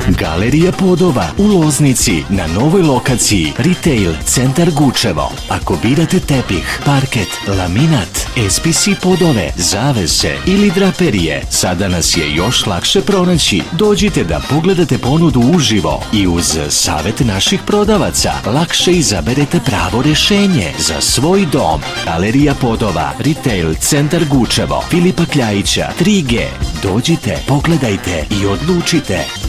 Galerija podova u Loznici na novoj lokaciji Retail Centar Gučevo. Ako birate tepih, parket, laminat, SPC podove, zavese ili draperije, sada nas je još lakše pronaći. Dođite da pogledate ponudu uživo i uz savjet naših prodavaca lakše izaberete pravo rješenje za svoj dom. Galerija podova Retail Centar Gučevo, Filipa Kljajića 3G. Dođite, pogledajte i odlučite.